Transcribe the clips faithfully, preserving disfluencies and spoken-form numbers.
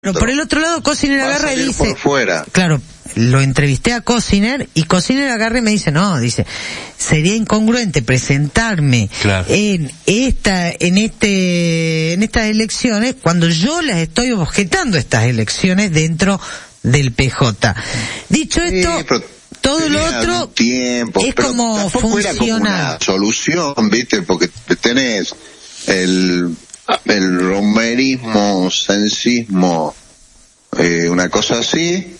Pero por el otro lado, Cosiner agarra y dice... por fuera. Claro, lo entrevisté a Cosiner y Cosiner agarra y me dice, no, dice, sería incongruente presentarme claro. en esta, en este, en estas elecciones cuando yo las estoy objetando estas elecciones dentro del P J. Dicho sí, esto, todo lo otro tiempo, es como funciona. Como una solución, viste, porque tenés el... el romerismo, censismo, eh, una cosa así,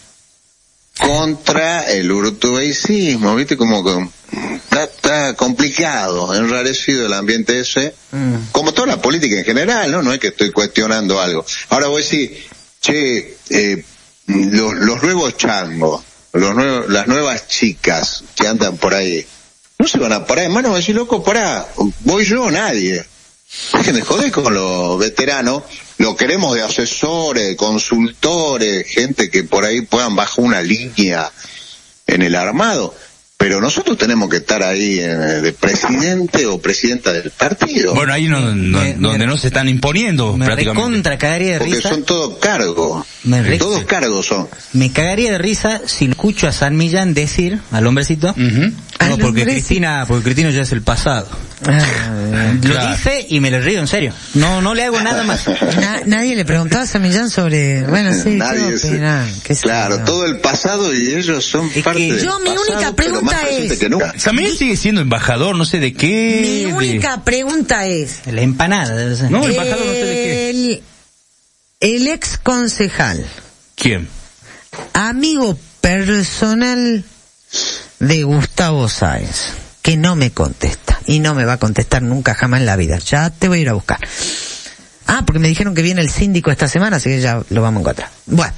contra el urtubeicismo, viste, como que está, está complicado, enrarecido el ambiente ese, mm. como toda la política en general, ¿no? No es que estoy cuestionando algo. Ahora voy a decir, che, eh, los, los nuevos changos, los nuevos, las nuevas chicas que andan por ahí, no se van a parar, hermano, voy a decir, loco, pará, voy yo, nadie. Dejen de joder con los veteranos, lo queremos de asesores, de consultores, gente que por ahí puedan bajar una línea en el armado, pero nosotros tenemos que estar ahí eh, de presidente o presidenta del partido. Bueno, ahí no, no, me, donde me, no se están imponiendo me prácticamente. Recontra cagaría de Porque risa. son todos cargos, me todos cargos son. Me cagaría de risa si lo escucho a San Millán decir, al hombrecito, uh-huh. no, porque Cristina, porque Cristina ya es el pasado. Ah, lo claro. dice y me lo río en serio. No, no le hago nada más. Na, nadie le preguntaba a San Millán sobre, bueno, sí, nadie ¿qué opina? ¿Qué claro, sé, todo el pasado y ellos son es parte que del yo, mi pasado, única pregunta es, San Millán sigue siendo embajador, no sé de qué. Mi única de... pregunta es, la empanada debe ser. No, embajador no sé de qué. El, el ex concejal. ¿Quién? Amigo personal de Gustavo Sáenz, que no me contesta y no me va a contestar nunca jamás en la vida. Ya te voy a ir a buscar. Ah, porque me dijeron que viene el síndico esta semana, así que ya lo vamos a encontrar. Bueno,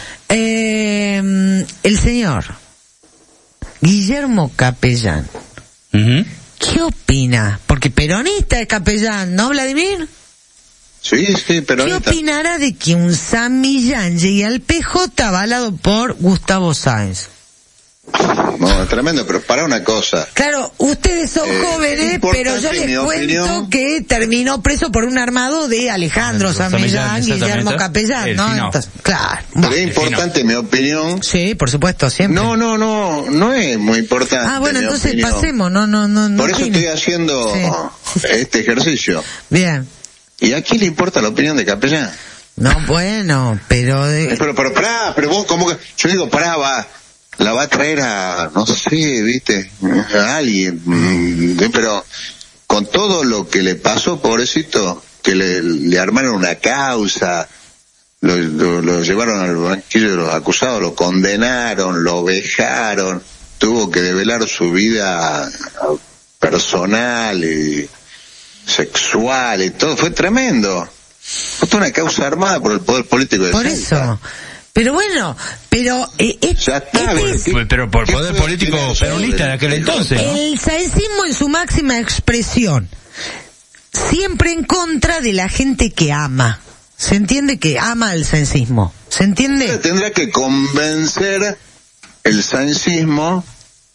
eh, el señor Guillermo Capellán, uh-huh. ¿qué opina? Porque peronista es Capellán, ¿no, Vladimir? Sí, sí, peronista. ¿Qué opinará de que un San Millán llegue al P J avalado por Gustavo Sáenz? No, es tremendo, pero para una cosa. Claro, ustedes son eh, jóvenes, pero yo les cuento opinión, que terminó preso por un armado de Alejandro San Millán, Guillermo Capellán, ¿no? Entonces, claro. Bueno, es importante mi opinión. Sí, por supuesto, siempre. No, no, no, no es muy importante. Ah, bueno, mi entonces opinión. pasemos, no, no, no. Por no eso tiene. estoy haciendo sí. este ejercicio. Bien. ¿Y a quién le importa la opinión de Capellán? No, bueno, pero... De... Pero, pero, pará, pero vos, como que, yo digo, pará, va, la va a traer a, no sé, viste, a alguien, pero con todo lo que le pasó, pobrecito, que le, le armaron una causa, lo, lo, lo llevaron al banquillo de los acusados, lo condenaron, lo vejaron, tuvo que develar su vida personal y sexual y todo, fue tremendo. Fue una causa armada por el poder político de Por Salta. eso. Pero bueno, pero... Eh, eh, ya está, este es, pero por poder político peronista de aquel entonces, ¿no? El saencismo en su máxima expresión, siempre en contra de la gente que ama. ¿Se entiende? Que ama el saencismo. ¿Se entiende? Tendrá que convencer el saencismo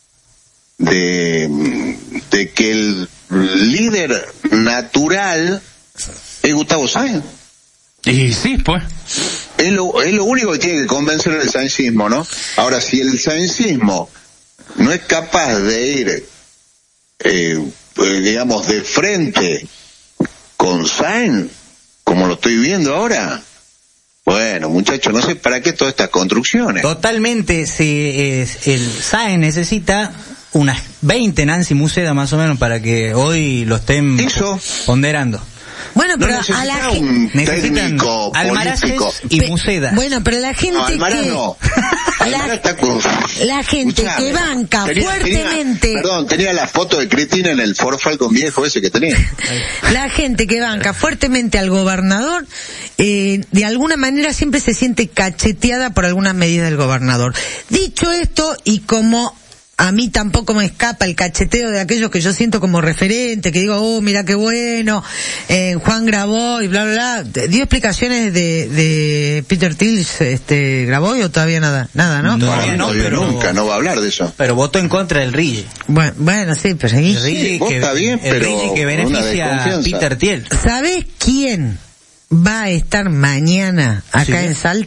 de, de que el líder natural es Gustavo Sáenz. Y sí, pues. Es lo, es lo único que tiene que convencer el saencismo, ¿no? Ahora, si el saencismo no es capaz de ir, eh, pues, digamos, de frente con Sáenz, como lo estoy viendo ahora, bueno, muchachos, no sé para qué todas estas construcciones. Totalmente, si eh, el Sáenz necesita unas veinte Nancy Muceda más o menos para que hoy lo estén Eso. ponderando. Bueno, pero no a la gente necesitan Almaraces y Muceda. Bueno, pero la gente no, Almaraz que no. la, con... la gente Escuchame, que banca tenía, fuertemente tenía, perdón, tenía la foto de Cristina en el Ford Falcon viejo ese que tenía. La gente que banca fuertemente al gobernador eh, de alguna manera siempre se siente cacheteada por alguna medida del gobernador. Dicho esto, y como a mí tampoco me escapa el cacheteo de aquellos que yo siento como referente, que digo, oh, mira qué bueno, eh, Juan Graboy, bla, bla, bla. ¿Dio explicaciones de, de Peter Thiel, este, Graboy o todavía nada? Nada, ¿no? No, todavía no, no pero... nunca, no va a hablar de eso. Pero votó en contra del Rille. Bueno, bueno, sí, pero el Rille sí, que, está bien, el pero Rille que beneficia a Peter Thiel. ¿Sabes quién va a estar mañana acá Sí. en Salta.